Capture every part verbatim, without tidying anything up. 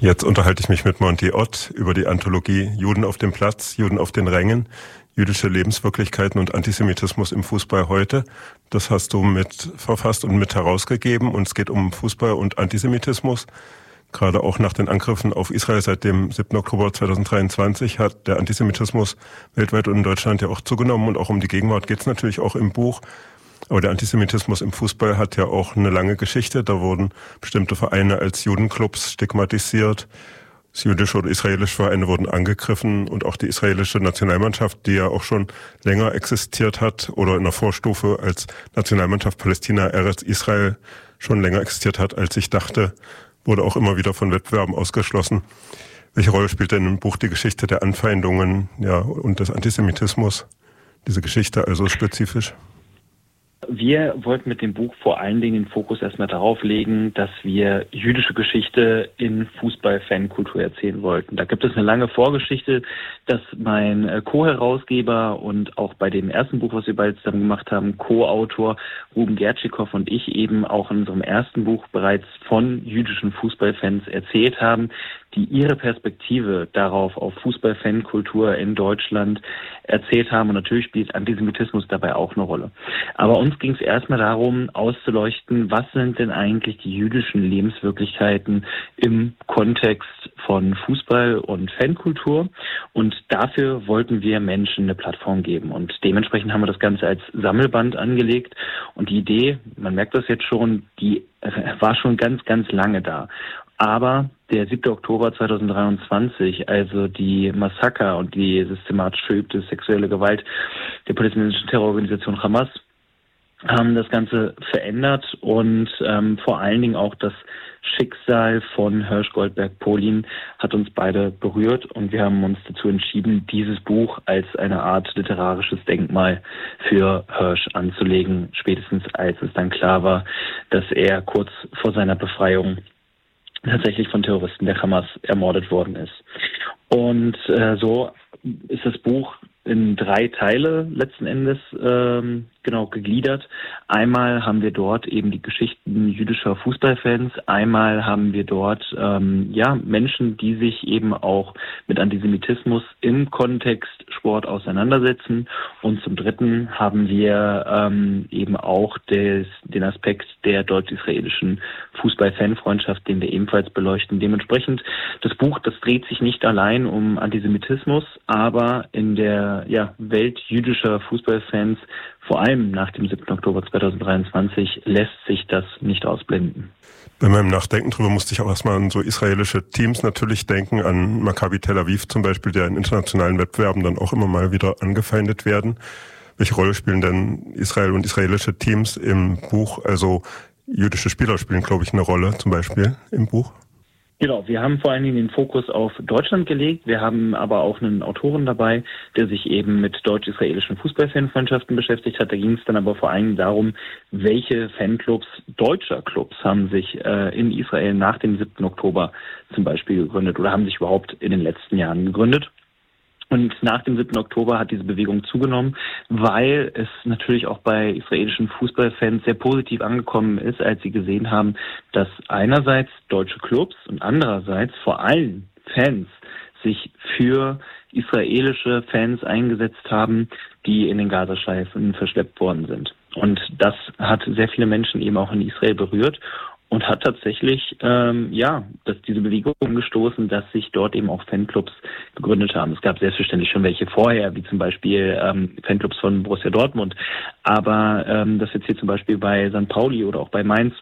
Jetzt unterhalte ich mich mit Monty Ott über die Anthologie Juden auf dem Platz, Juden auf den Rängen, jüdische Lebenswirklichkeiten und Antisemitismus im Fußball heute. Das hast du mit verfasst und mit herausgegeben und es geht um Fußball und Antisemitismus. Gerade auch nach den Angriffen auf Israel seit dem siebten Oktober zweitausenddreiundzwanzig hat der Antisemitismus weltweit und in Deutschland ja auch zugenommen und auch um die Gegenwart geht es natürlich auch im Buch. Aber der Antisemitismus im Fußball hat ja auch eine lange Geschichte. Da wurden bestimmte Vereine als Judenclubs stigmatisiert. Das jüdische oder israelische Vereine wurden angegriffen und auch die israelische Nationalmannschaft, die ja auch schon länger existiert hat oder in der Vorstufe als Nationalmannschaft Palästina Eretz Israel schon länger existiert hat, als ich dachte, wurde auch immer wieder von Wettbewerben ausgeschlossen. Welche Rolle spielt denn im Buch die Geschichte der Anfeindungen, ja, und des Antisemitismus? Diese Geschichte also spezifisch? Wir wollten mit dem Buch vor allen Dingen den Fokus erstmal darauf legen, dass wir jüdische Geschichte in Fußball-Fankultur erzählen wollten. Da gibt es eine lange Vorgeschichte, dass mein Co-Herausgeber und auch bei dem ersten Buch, was wir beide zusammen gemacht haben, Co-Autor Ruben Gertschikow und ich eben auch in unserem ersten Buch bereits von jüdischen Fußballfans erzählt haben, die ihre Perspektive darauf auf Fußball-Fankultur in Deutschland erzählt haben. Und natürlich spielt Antisemitismus dabei auch eine Rolle. Aber uns ging es erstmal darum, auszuleuchten, was sind denn eigentlich die jüdischen Lebenswirklichkeiten im Kontext von Fußball und Fankultur. Und dafür wollten wir Menschen eine Plattform geben. Und dementsprechend haben wir das Ganze als Sammelband angelegt. Und die Idee, man merkt das jetzt schon, die war schon ganz, ganz lange da. Aber der siebte Oktober zweitausenddreiundzwanzig, also die Massaker und die systematisch verübte sexuelle Gewalt der palästinensischen Terrororganisation Hamas, haben das Ganze verändert und ähm, vor allen Dingen auch das Schicksal von Hirsch Goldberg-Polin hat uns beide berührt und wir haben uns dazu entschieden, dieses Buch als eine Art literarisches Denkmal für Hirsch anzulegen, spätestens als es dann klar war, dass er kurz vor seiner Befreiung tatsächlich von Terroristen der Hamas ermordet worden ist. Und äh, so ist das Buch in drei Teile letzten Endes ähm, genau gegliedert. Einmal haben wir dort eben die Geschichten jüdischer Fußballfans. Einmal haben wir dort ähm, ja Menschen, die sich eben auch mit Antisemitismus im Kontext Sport auseinandersetzen. Und zum Dritten haben wir ähm, eben auch des, den Aspekt der deutsch-israelischen Fußball-Fanfreundschaft, den wir ebenfalls beleuchten. Dementsprechend, das Buch, das dreht sich nicht allein um Antisemitismus, aber in der ja, Welt jüdischer Fußballfans, vor allem nach dem siebten Oktober zweitausenddreiundzwanzig, lässt sich das nicht ausblenden. Bei meinem Nachdenken darüber musste ich auch erstmal an so israelische Teams natürlich denken, an Maccabi Tel Aviv zum Beispiel, der in internationalen Wettbewerben dann auch immer mal wieder angefeindet werden. Welche Rolle spielen denn Israel und israelische Teams im Buch? Also jüdische Spieler spielen, glaube ich, eine Rolle zum Beispiel im Buch. Genau, wir haben vor allen Dingen den Fokus auf Deutschland gelegt. Wir haben aber auch einen Autoren dabei, der sich eben mit deutsch-israelischen Fußballfanfreundschaften beschäftigt hat. Da ging es dann aber vor allem darum, welche Fanclubs deutscher Clubs haben sich äh, in Israel nach dem siebten Oktober zum Beispiel gegründet oder haben sich überhaupt in den letzten Jahren gegründet. Und nach dem siebten Oktober hat diese Bewegung zugenommen, weil es natürlich auch bei israelischen Fußballfans sehr positiv angekommen ist, als sie gesehen haben, dass einerseits deutsche Clubs und andererseits vor allem Fans sich für israelische Fans eingesetzt haben, die in den Gazastreifen verschleppt worden sind. Und das hat sehr viele Menschen eben auch in Israel berührt. Und hat tatsächlich, ähm, ja, dass diese Bewegung umgestoßen, dass sich dort eben auch Fanclubs gegründet haben. Es gab selbstverständlich schon welche vorher, wie zum Beispiel ähm, Fanclubs von Borussia Dortmund. Aber ähm, dass jetzt hier zum Beispiel bei Sankt Pauli oder auch bei Mainz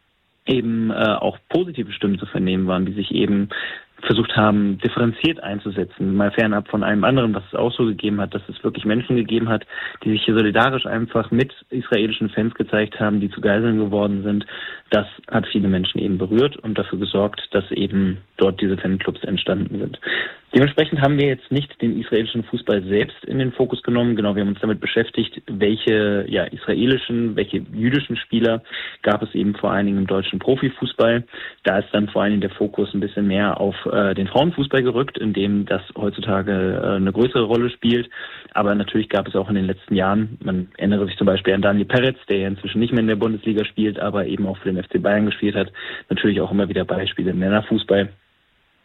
eben äh, auch positive Stimmen zu vernehmen waren, die sich eben versucht haben, differenziert einzusetzen, mal fernab von allem anderen, was es auch so gegeben hat, dass es wirklich Menschen gegeben hat, die sich hier solidarisch einfach mit israelischen Fans gezeigt haben, die zu Geiseln geworden sind. Das hat viele Menschen eben berührt und dafür gesorgt, dass eben dort diese Fanclubs entstanden sind. Dementsprechend haben wir jetzt nicht den israelischen Fußball selbst in den Fokus genommen. Genau, wir haben uns damit beschäftigt, welche ja, israelischen, welche jüdischen Spieler gab es eben vor allen Dingen im deutschen Profifußball. Da ist dann vor allen Dingen der Fokus ein bisschen mehr auf äh, den Frauenfußball gerückt, in dem das heutzutage äh, eine größere Rolle spielt. Aber natürlich gab es auch in den letzten Jahren, man erinnere sich zum Beispiel an Daniel Peretz, der ja inzwischen nicht mehr in der Bundesliga spielt, aber eben auch für den F C Bayern gespielt hat, natürlich auch immer wieder Beispiele im Männerfußball.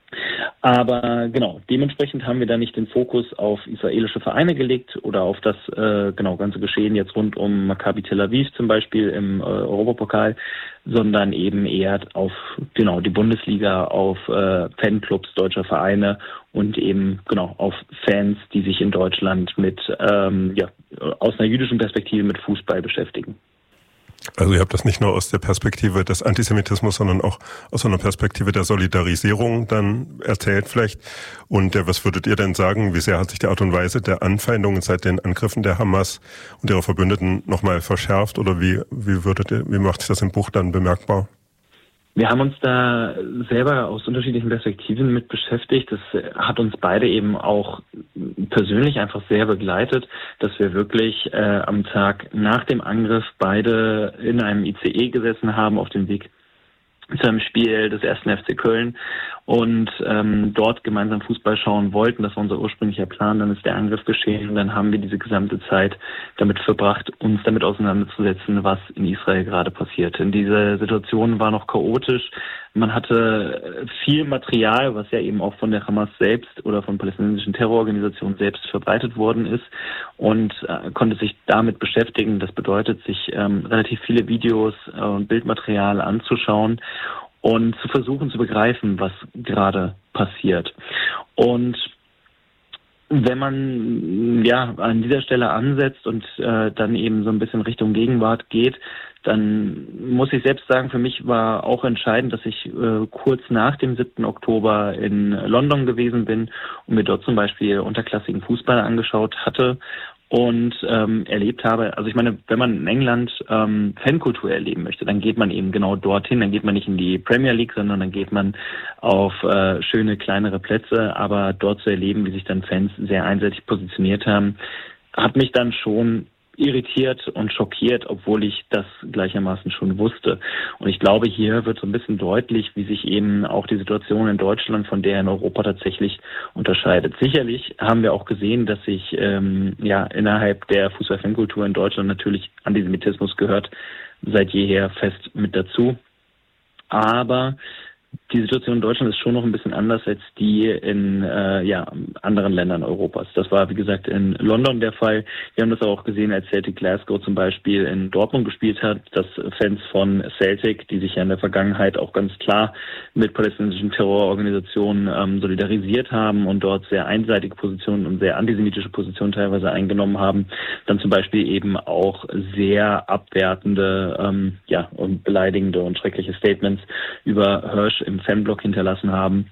Aber genau, dementsprechend haben wir da nicht den Fokus auf israelische Vereine gelegt oder auf das äh, genau ganze Geschehen jetzt rund um Maccabi Tel Aviv zum Beispiel im äh, Europapokal, sondern eben eher auf genau die Bundesliga, auf äh, Fanclubs deutscher Vereine und eben genau auf Fans, die sich in Deutschland mit ähm, ja aus einer jüdischen Perspektive mit Fußball beschäftigen. Also ihr habt das nicht nur aus der Perspektive des Antisemitismus, sondern auch aus einer Perspektive der Solidarisierung dann erzählt vielleicht. Und äh, was würdet ihr denn sagen, wie sehr hat sich die Art und Weise der Anfeindungen seit den Angriffen der Hamas und ihrer Verbündeten nochmal verschärft? Oder wie, wie würdet ihr, wie macht sich das im Buch dann bemerkbar? Wir haben uns da selber aus unterschiedlichen Perspektiven mit beschäftigt. Das hat uns beide eben auch persönlich einfach sehr begleitet, dass wir wirklich äh, am Tag nach dem Angriff beide in einem I C E gesessen haben auf dem Weg zu einem Spiel des ersten F C Köln und ähm, dort gemeinsam Fußball schauen wollten. Das war unser ursprünglicher Plan. Dann ist der Angriff geschehen und dann haben wir diese gesamte Zeit damit verbracht, uns damit auseinanderzusetzen, was in Israel gerade passiert. In dieser Situation war noch chaotisch. Man hatte viel Material, was ja eben auch von der Hamas selbst oder von palästinensischen Terrororganisationen selbst verbreitet worden ist und äh, konnte sich damit beschäftigen. Das bedeutet, sich ähm, relativ viele Videos äh, und Bildmaterial anzuschauen und zu versuchen zu begreifen, was gerade passiert. Und wenn man ja an dieser Stelle ansetzt und äh, dann eben so ein bisschen Richtung Gegenwart geht, dann muss ich selbst sagen, für mich war auch entscheidend, dass ich äh, kurz nach dem siebten Oktober in London gewesen bin und mir dort zum Beispiel unterklassigen Fußball angeschaut hatte und ähm, erlebt habe. Also ich meine, wenn man in England ähm, Fankultur erleben möchte, dann geht man eben genau dorthin. Dann geht man nicht in die Premier League, sondern dann geht man auf äh, schöne, kleinere Plätze. Aber dort zu erleben, wie sich dann Fans sehr einseitig positioniert haben, hat mich dann schon irritiert und schockiert, obwohl ich das gleichermaßen schon wusste. Und ich glaube, hier wird so ein bisschen deutlich, wie sich eben auch die Situation in Deutschland von der in Europa tatsächlich unterscheidet. Sicherlich haben wir auch gesehen, dass sich ähm, ja innerhalb der Fußball-Fankultur in Deutschland natürlich Antisemitismus gehört seit jeher fest mit dazu. Aber die Situation in Deutschland ist schon noch ein bisschen anders als die in äh, ja, anderen Ländern Europas. Das war, wie gesagt, in London der Fall. Wir haben das auch gesehen, als Celtic Glasgow zum Beispiel in Dortmund gespielt hat, dass Fans von Celtic, die sich ja in der Vergangenheit auch ganz klar mit palästinensischen Terrororganisationen ähm, solidarisiert haben und dort sehr einseitige Positionen und sehr antisemitische Positionen teilweise eingenommen haben, dann zum Beispiel eben auch sehr abwertende ähm, ja, und beleidigende und schreckliche Statements über Hirsch im Fanblock hinterlassen haben.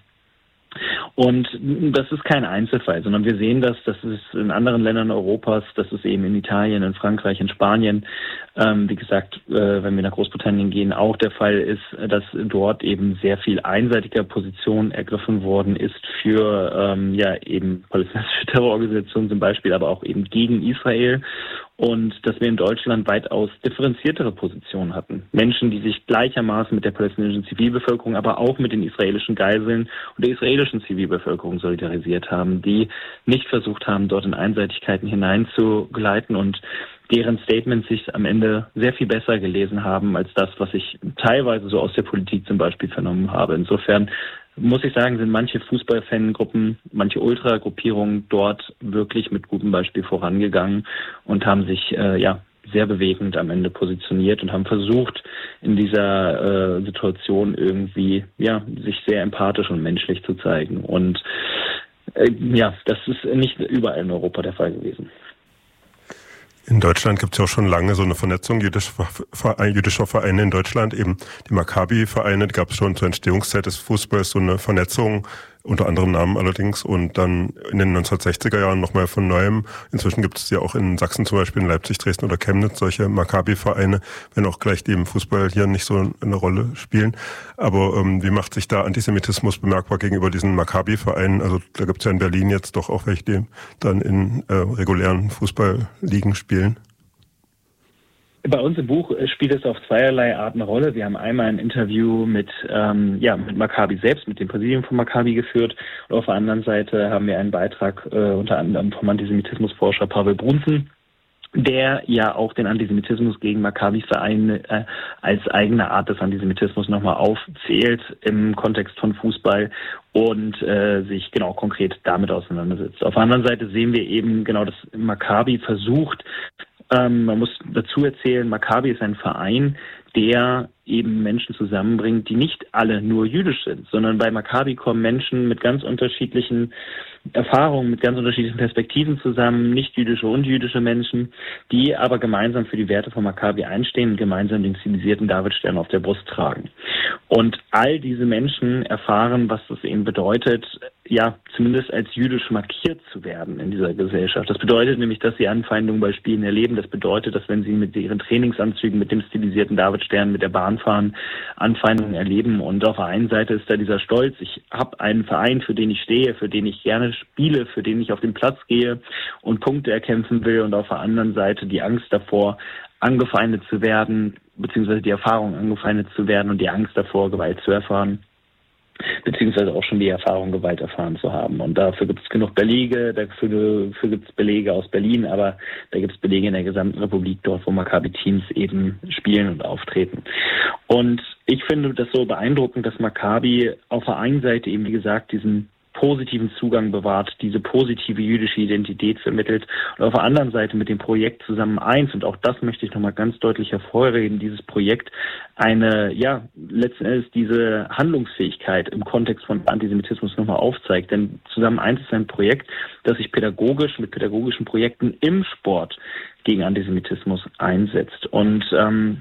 Und das ist kein Einzelfall, sondern wir sehen das, das ist in anderen Ländern Europas, das ist eben in Italien, in Frankreich, in Spanien, ähm, wie gesagt, äh, wenn wir nach Großbritannien gehen, auch der Fall ist, dass dort eben sehr viel einseitiger Position ergriffen worden ist für ähm, ja eben palästinensische Terrororganisationen zum Beispiel, aber auch eben gegen Israel. Und dass wir in Deutschland weitaus differenziertere Positionen hatten. Menschen, die sich gleichermaßen mit der palästinensischen Zivilbevölkerung, aber auch mit den israelischen Geiseln und der israelischen Zivilbevölkerung solidarisiert haben, die nicht versucht haben, dort in Einseitigkeiten hineinzugleiten und deren Statements sich am Ende sehr viel besser gelesen haben als das, was ich teilweise so aus der Politik zum Beispiel vernommen habe. Insofern muss ich sagen, sind manche Fußballfangruppen, manche Ultragruppierungen dort wirklich mit gutem Beispiel vorangegangen und haben sich äh, ja sehr bewegend am Ende positioniert und haben versucht, in dieser äh, Situation irgendwie ja sich sehr empathisch und menschlich zu zeigen. Und äh, ja, das ist nicht überall in Europa der Fall gewesen. In Deutschland gibt es ja auch schon lange so eine Vernetzung jüdischer Vereine, jüdischer Vereine in Deutschland, eben die Maccabi-Vereine, die gab es schon zur Entstehungszeit des Fußballs, so eine Vernetzung, unter anderem Namen allerdings, und dann in den neunzehnhundertsechziger Jahren nochmal von Neuem. Inzwischen gibt es ja auch in Sachsen zum Beispiel, in Leipzig, Dresden oder Chemnitz solche Maccabi-Vereine, wenn auch gleich die im Fußball hier nicht so eine Rolle spielen. Aber ähm, wie macht sich da Antisemitismus bemerkbar gegenüber diesen Maccabi-Vereinen? Also da gibt es ja in Berlin jetzt doch auch welche, die dann in äh, regulären Fußballligen spielen. Bei uns im Buch spielt es auf zweierlei Art eine Rolle. Wir haben einmal ein Interview mit, ähm, ja, mit Maccabi selbst, mit dem Präsidium von Maccabi geführt. Und auf der anderen Seite haben wir einen Beitrag äh, unter anderem vom Antisemitismusforscher Pavel Brunzen, der ja auch den Antisemitismus gegen Maccabi-Vereine äh, als eigene Art des Antisemitismus nochmal aufzählt im Kontext von Fußball und äh, sich genau konkret damit auseinandersetzt. Auf der anderen Seite sehen wir eben genau, dass Maccabi versucht, ähm, man muss dazu erzählen, Maccabi ist ein Verein, der eben Menschen zusammenbringt, die nicht alle nur jüdisch sind, sondern bei Maccabi kommen Menschen mit ganz unterschiedlichen Erfahrungen, mit ganz unterschiedlichen Perspektiven zusammen, nicht jüdische und jüdische Menschen, die aber gemeinsam für die Werte von Maccabi einstehen und gemeinsam den stilisierten Davidstern auf der Brust tragen. Und all diese Menschen erfahren, was das eben bedeutet, ja, zumindest als jüdisch markiert zu werden in dieser Gesellschaft. Das bedeutet nämlich, dass sie Anfeindungen bei Spielen erleben. Das bedeutet, dass wenn sie mit ihren Trainingsanzügen, mit dem stilisierten Davidstern, mit der Bahn fahren, Anfeindungen erleben. Und auf der einen Seite ist da dieser Stolz. Ich habe einen Verein, für den ich stehe, für den ich gerne spiele, für den ich auf den Platz gehe und Punkte erkämpfen will. Und auf der anderen Seite die Angst davor, angefeindet zu werden, beziehungsweise die Erfahrung, angefeindet zu werden und die Angst davor, Gewalt zu erfahren, beziehungsweise auch schon die Erfahrung, Gewalt erfahren zu haben. Und dafür gibt es genug Belege, dafür, dafür gibt es Belege aus Berlin, aber da gibt es Belege in der gesamten Republik, dort, wo Maccabi-Teams eben spielen und auftreten. Und ich finde das so beeindruckend, dass Maccabi auf der einen Seite eben, wie gesagt, diesen positiven Zugang bewahrt, diese positive jüdische Identität vermittelt und auf der anderen Seite mit dem Projekt Zusammen eins, und auch das möchte ich nochmal ganz deutlich hervorheben, dieses Projekt eine, ja, letzten Endes diese Handlungsfähigkeit im Kontext von Antisemitismus nochmal aufzeigt. Denn Zusammen eins ist ein Projekt, das sich pädagogisch mit pädagogischen Projekten im Sport gegen Antisemitismus einsetzt. Und ähm,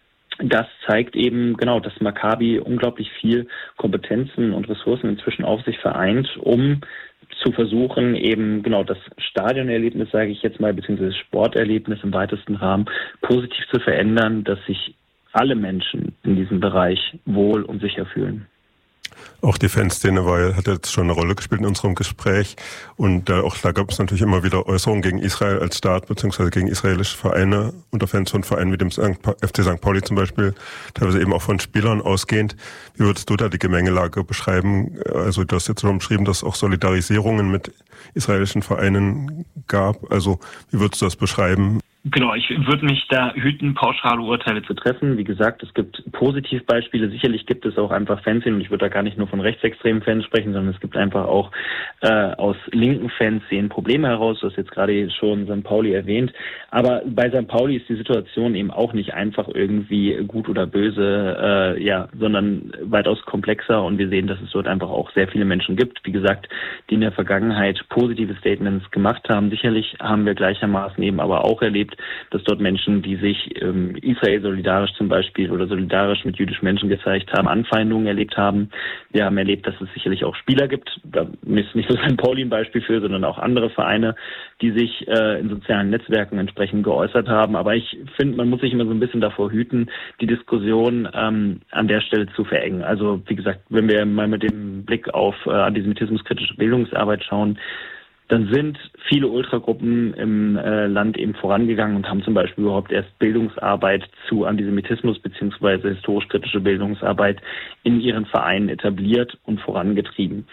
das zeigt eben genau, dass Maccabi unglaublich viel Kompetenzen und Ressourcen inzwischen auf sich vereint, um zu versuchen, eben genau das Stadionerlebnis, sage ich jetzt mal, beziehungsweise das Sporterlebnis im weitesten Rahmen positiv zu verändern, dass sich alle Menschen in diesem Bereich wohl und sicher fühlen. Auch die Fanszene war, hat jetzt schon eine Rolle gespielt in unserem Gespräch. Und äh, auch da gab es natürlich immer wieder Äußerungen gegen Israel als Staat, beziehungsweise gegen israelische Vereine, unter Fans von Vereinen wie dem F C Sankt Pauli zum Beispiel, teilweise eben auch von Spielern ausgehend. Wie würdest du da die Gemengelage beschreiben? Also du hast jetzt schon beschrieben, dass es auch Solidarisierungen mit israelischen Vereinen gab. Also wie würdest du das beschreiben? Genau, ich würde mich da hüten, pauschale Urteile zu treffen. Wie gesagt, es gibt Positivbeispiele. Sicherlich gibt es auch einfach Fanszenen, und ich würde da gar nicht nur von rechtsextremen Fans sprechen, sondern es gibt einfach auch äh, aus linken Fanszenen Probleme heraus. Du hast jetzt gerade schon Sankt Pauli erwähnt. Aber bei Sankt Pauli ist die Situation eben auch nicht einfach irgendwie gut oder böse, äh, ja, sondern weitaus komplexer. Und wir sehen, dass es dort einfach auch sehr viele Menschen gibt, wie gesagt, die in der Vergangenheit positive Statements gemacht haben. Sicherlich haben wir gleichermaßen eben aber auch erlebt, dass dort Menschen, die sich ähm, Israel solidarisch zum Beispiel oder solidarisch mit jüdischen Menschen gezeigt haben, Anfeindungen erlebt haben. Wir haben erlebt, dass es sicherlich auch Spieler gibt, da ist nicht nur Sankt Pauli ein Beispiel für, sondern auch andere Vereine, die sich äh, in sozialen Netzwerken entsprechend geäußert haben. Aber ich finde, man muss sich immer so ein bisschen davor hüten, die Diskussion ähm, an der Stelle zu verengen. Also wie gesagt, wenn wir mal mit dem Blick auf äh, antisemitismuskritische Bildungsarbeit schauen, dann sind viele Ultragruppen im äh, Land eben vorangegangen und haben zum Beispiel überhaupt erst Bildungsarbeit zu Antisemitismus beziehungsweise historisch-kritische Bildungsarbeit in ihren Vereinen etabliert und vorangetrieben.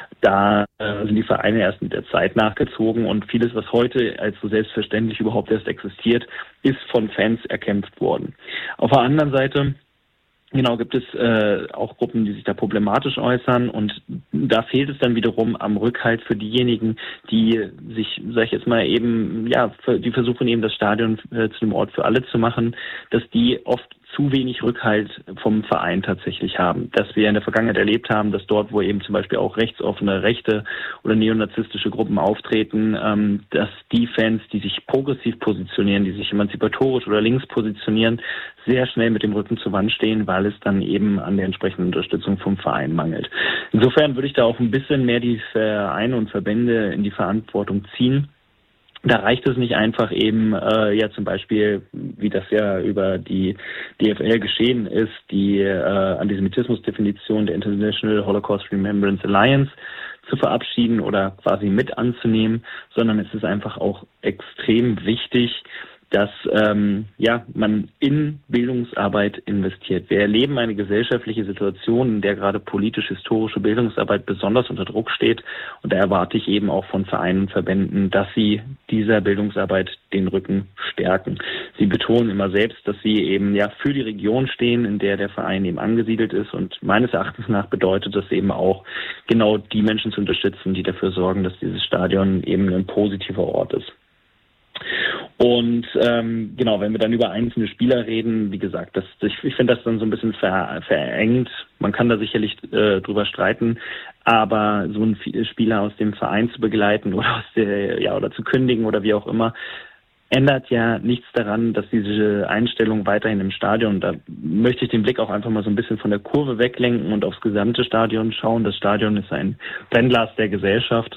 Da äh, sind die Vereine erst mit der Zeit nachgezogen, und vieles, was heute als so selbstverständlich überhaupt erst existiert, ist von Fans erkämpft worden. Auf der anderen Seite Genau, gibt es äh, auch Gruppen, die sich da problematisch äußern, und da fehlt es dann wiederum am Rückhalt für diejenigen, die sich, sag ich jetzt mal eben, ja, die versuchen eben das Stadion äh, zu einem Ort für alle zu machen, dass die oft zu wenig Rückhalt vom Verein tatsächlich haben. Dass wir in der Vergangenheit erlebt haben, dass dort, wo eben zum Beispiel auch rechtsoffene, rechte oder neonazistische Gruppen auftreten, ähm, dass die Fans, die sich progressiv positionieren, die sich emanzipatorisch oder links positionieren, sehr schnell mit dem Rücken zur Wand stehen, weil es dann eben an der entsprechenden Unterstützung vom Verein mangelt. Insofern würde ich da auch ein bisschen mehr die Vereine und Verbände in die Verantwortung ziehen. Da reicht es nicht einfach eben, äh, ja zum Beispiel, wie das ja über die D F L geschehen ist, die äh, Antisemitismusdefinition der International Holocaust Remembrance Alliance zu verabschieden oder quasi mit anzunehmen, sondern es ist einfach auch extrem wichtig, dass ähm, ja man in Bildungsarbeit investiert. Wir erleben eine gesellschaftliche Situation, in der gerade politisch-historische Bildungsarbeit besonders unter Druck steht. Und da erwarte ich eben auch von Vereinen und Verbänden, dass sie dieser Bildungsarbeit den Rücken stärken. Sie betonen immer selbst, dass sie eben ja für die Region stehen, in der der Verein eben angesiedelt ist. Und meines Erachtens nach bedeutet das eben auch, genau die Menschen zu unterstützen, die dafür sorgen, dass dieses Stadion eben ein positiver Ort ist. Und ähm, genau, wenn wir dann über einzelne Spieler reden, wie gesagt, das, ich, ich finde das dann so ein bisschen ver, verengt. Man kann da sicherlich äh, drüber streiten, aber so einen Spieler aus dem Verein zu begleiten oder aus der, ja, oder zu kündigen oder wie auch immer, ändert ja nichts daran, dass diese Einstellung weiterhin im Stadion, da möchte ich den Blick auch einfach mal so ein bisschen von der Kurve weglenken und aufs gesamte Stadion schauen. Das Stadion ist ein Brennglas der Gesellschaft.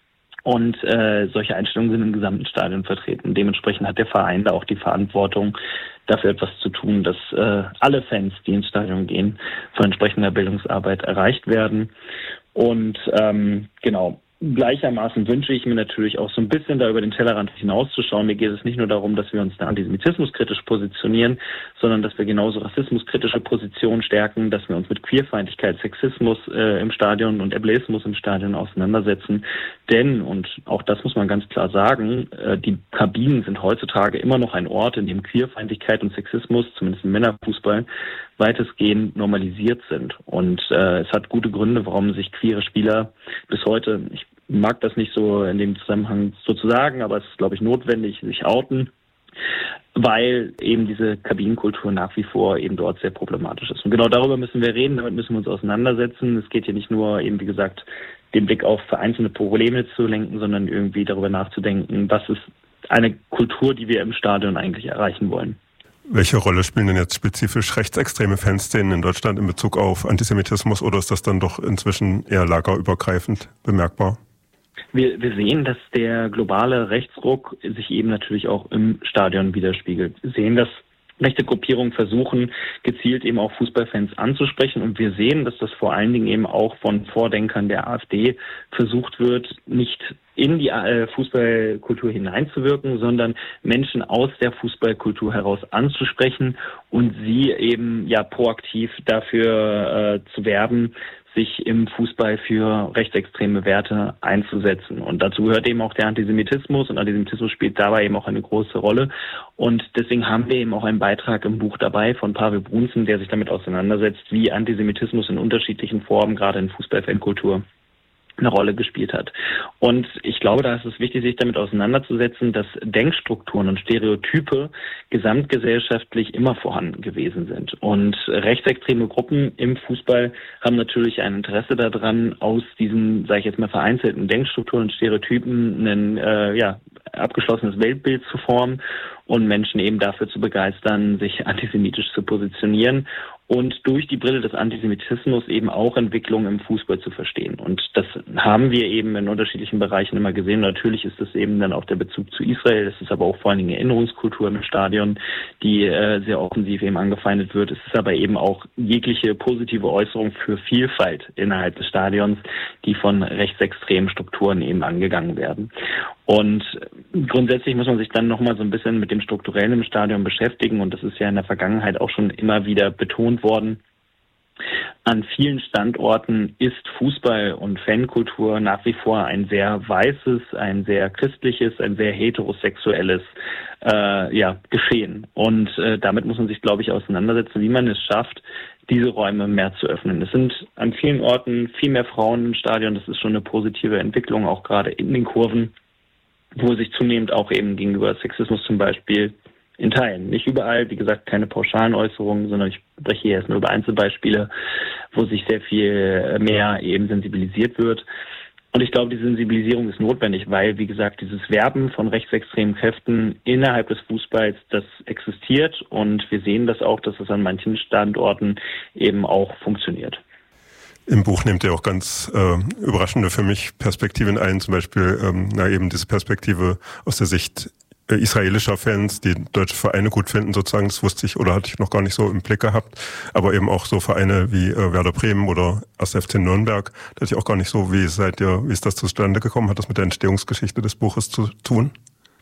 Und äh, solche Einstellungen sind im gesamten Stadion vertreten. Dementsprechend hat der Verein da auch die Verantwortung, dafür etwas zu tun, dass äh, alle Fans, die ins Stadion gehen, von entsprechender Bildungsarbeit erreicht werden. Und ähm, genau, gleichermaßen wünsche ich mir natürlich auch so ein bisschen da über den Tellerrand hinauszuschauen. Mir geht es nicht nur darum, dass wir uns da antisemitismuskritisch positionieren, sondern dass wir genauso rassismuskritische Positionen stärken, dass wir uns mit Queerfeindlichkeit, Sexismus äh, im Stadion und Ableismus im Stadion auseinandersetzen. Denn, und auch das muss man ganz klar sagen, äh, die Kabinen sind heutzutage immer noch ein Ort, in dem Queerfeindlichkeit und Sexismus, zumindest im Männerfußball, weitestgehend normalisiert sind. Und äh, es hat gute Gründe, warum sich queere Spieler bis heute, ich mag das nicht so in dem Zusammenhang so zu sagen, aber es ist, glaube ich, notwendig, sich outen, weil eben diese Kabinenkultur nach wie vor eben dort sehr problematisch ist. Und genau darüber müssen wir reden, damit müssen wir uns auseinandersetzen. Es geht hier nicht nur eben, wie gesagt, den Blick auf einzelne Probleme zu lenken, sondern irgendwie darüber nachzudenken, was ist eine Kultur, die wir im Stadion eigentlich erreichen wollen. Welche Rolle spielen denn jetzt spezifisch rechtsextreme Fanszenen in Deutschland in Bezug auf Antisemitismus, oder ist das dann doch inzwischen eher lagerübergreifend bemerkbar? Wir, wir sehen, dass der globale Rechtsruck sich eben natürlich auch im Stadion widerspiegelt. Wir sehen, dass rechte Gruppierungen versuchen, gezielt eben auch Fußballfans anzusprechen. Und wir sehen, dass das vor allen Dingen eben auch von Vordenkern der AfD versucht wird, nicht in die Fußballkultur hineinzuwirken, sondern Menschen aus der Fußballkultur heraus anzusprechen und sie eben ja proaktiv dafür äh, zu werben, sich im Fußball für rechtsextreme Werte einzusetzen. Und dazu gehört eben auch der Antisemitismus, und Antisemitismus spielt dabei eben auch eine große Rolle. Und deswegen haben wir eben auch einen Beitrag im Buch dabei von Pavel Brunzen, der sich damit auseinandersetzt, wie Antisemitismus in unterschiedlichen Formen, gerade in Fußballfankultur, eine Rolle gespielt hat. Und ich glaube, da ist es wichtig, sich damit auseinanderzusetzen, dass Denkstrukturen und Stereotype gesamtgesellschaftlich immer vorhanden gewesen sind. Und rechtsextreme Gruppen im Fußball haben natürlich ein Interesse daran, aus diesen, sage ich jetzt mal, vereinzelten Denkstrukturen und Stereotypen ein äh, ja, abgeschlossenes Weltbild zu formen und Menschen eben dafür zu begeistern, sich antisemitisch zu positionieren und durch die Brille des Antisemitismus eben auch Entwicklungen im Fußball zu verstehen. Und das haben wir eben in unterschiedlichen Bereichen immer gesehen. Natürlich ist das eben dann auch der Bezug zu Israel. Es ist aber auch vor allen Dingen Erinnerungskultur im Stadion, die äh, sehr offensiv eben angefeindet wird. Es ist aber eben auch jegliche positive Äußerung für Vielfalt innerhalb des Stadions, die von rechtsextremen Strukturen eben angegangen werden. Und grundsätzlich muss man sich dann nochmal so ein bisschen mit dem Strukturellen im Stadion beschäftigen. Und das ist ja in der Vergangenheit auch schon immer wieder betont worden. An vielen Standorten ist Fußball und Fankultur nach wie vor ein sehr weißes, ein sehr christliches, ein sehr heterosexuelles äh, ja, Geschehen. Und äh, damit muss man sich, glaube ich, auseinandersetzen, wie man es schafft, diese Räume mehr zu öffnen. Es sind an vielen Orten viel mehr Frauen im Stadion. Das ist schon eine positive Entwicklung, auch gerade in den Kurven, wo sich zunehmend auch eben gegenüber Sexismus zum Beispiel in Teilen, nicht überall, wie gesagt, keine pauschalen Äußerungen, sondern ich spreche hier erst nur über Einzelbeispiele, wo sich sehr viel mehr eben sensibilisiert wird. Und ich glaube, die Sensibilisierung ist notwendig, weil, wie gesagt, dieses Werben von rechtsextremen Kräften innerhalb des Fußballs, das existiert, und wir sehen das auch, dass es an manchen Standorten eben auch funktioniert. Im Buch nehmt ihr auch ganz äh, überraschende für mich Perspektiven ein, zum Beispiel ähm, na eben diese Perspektive aus der Sicht äh, israelischer Fans, die deutsche Vereine gut finden sozusagen, das wusste ich oder hatte ich noch gar nicht so im Blick gehabt, aber eben auch so Vereine wie äh, Werder Bremen oder erster F C Nürnberg, da hatte ich auch gar nicht so, wie seid ihr, wie ist das zustande gekommen, hat das mit der Entstehungsgeschichte des Buches zu tun?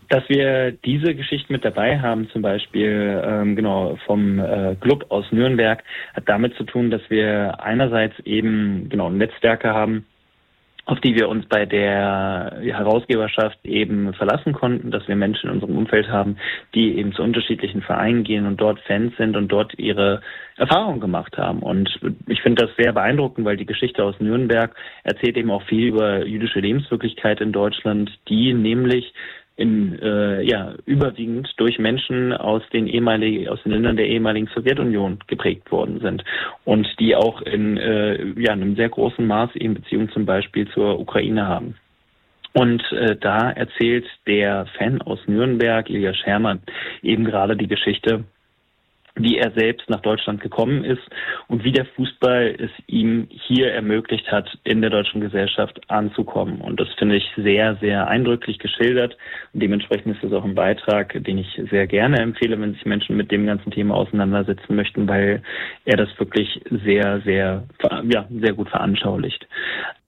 Dass wir diese Geschichten mit dabei haben, zum Beispiel ähm, genau vom äh, Club aus Nürnberg, hat damit zu tun, dass wir einerseits eben genau Netzwerke haben, auf die wir uns bei der Herausgeberschaft eben verlassen konnten, dass wir Menschen in unserem Umfeld haben, die eben zu unterschiedlichen Vereinen gehen und dort Fans sind und dort ihre Erfahrungen gemacht haben. Und ich finde das sehr beeindruckend, weil die Geschichte aus Nürnberg erzählt eben auch viel über jüdische Lebenswirklichkeit in Deutschland, die nämlich in äh, ja überwiegend durch Menschen aus den ehemaligen aus den Ländern der ehemaligen Sowjetunion geprägt worden sind und die auch in äh, ja einem sehr großen Maß eben Beziehungen zum Beispiel zur Ukraine haben. Und äh, da erzählt der Fan aus Nürnberg, Ilja Schermann, eben gerade die Geschichte, wie er selbst nach Deutschland gekommen ist und wie der Fußball es ihm hier ermöglicht hat, in der deutschen Gesellschaft anzukommen. Und das finde ich sehr, sehr eindrücklich geschildert. Und dementsprechend ist es auch ein Beitrag, den ich sehr gerne empfehle, wenn sich Menschen mit dem ganzen Thema auseinandersetzen möchten, weil er das wirklich sehr, sehr, ja, sehr gut veranschaulicht.